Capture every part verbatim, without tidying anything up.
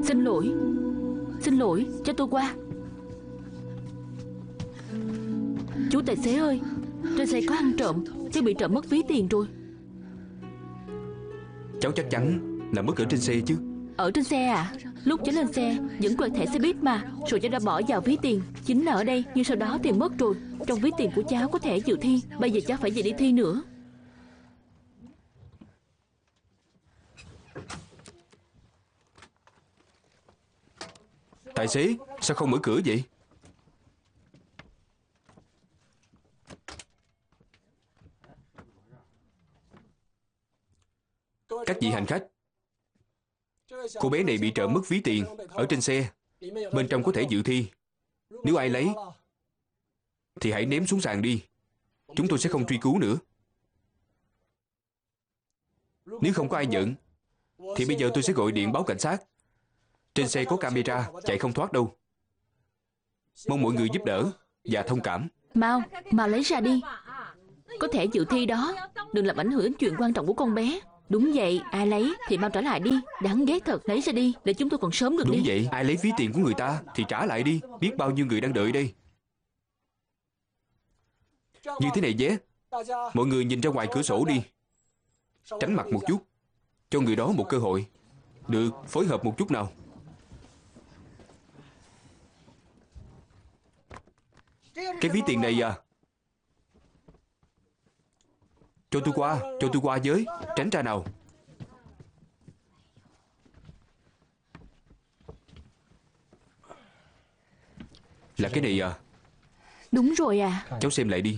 Xin lỗi. Xin lỗi, cho tôi qua. Chú tài xế ơi, trên xe có ăn trộm, cháu bị trộm mất ví tiền rồi. Cháu chắc chắn là mất ở trên xe chứ? Ở trên xe à? Lúc cháu lên xe vẫn quẹt thẻ xe buýt mà, rồi cháu đã bỏ vào ví tiền. Chính là ở đây, nhưng sau đó tiền mất rồi. Trong ví tiền của cháu có thẻ dự thi. Bây giờ cháu phải về đi thi nữa. Tài xế, sao không mở cửa vậy? Các vị hành khách, cô bé này bị trộm mất ví tiền ở trên xe. Bên trong có thẻ dự thi. Nếu ai lấy thì hãy ném xuống sàn đi. Chúng tôi sẽ không truy cứu nữa. Nếu không có ai nhận thì bây giờ tôi sẽ gọi điện báo cảnh sát. Trên xe có camera, chạy không thoát đâu. Mong mọi người giúp đỡ và thông cảm. Mau, mau lấy ra đi. Có thẻ dự thi đó. Đừng làm ảnh hưởng đến chuyện quan trọng của con bé. Đúng vậy, ai lấy thì mau trả lại đi. Đáng ghét thật, lấy ra đi để chúng tôi còn sớm được Đúng đi. Đúng vậy, ai lấy ví tiền của người ta thì trả lại đi. Biết bao nhiêu người đang đợi đây. Như thế này nhé, mọi người nhìn ra ngoài cửa sổ đi. Tránh mặt một chút, cho người đó một cơ hội. Được, phối hợp một chút nào. Cái ví tiền này à? Cho tôi qua, cho tôi qua với. Tránh ra nào. Là cái này à? Đúng rồi à. Cháu xem lại đi.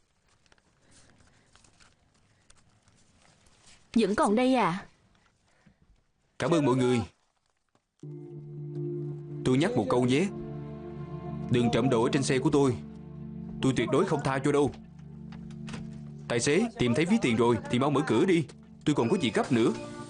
Vẫn còn đây à? Cảm ơn mọi người. Tôi nhắc một câu nhé. Đừng trộm đồ ở trên xe của tôi. Tôi tuyệt đối không tha cho đâu. Tài xế, tìm thấy ví tiền rồi thì mau mở cửa đi. Tôi còn có việc gấp nữa.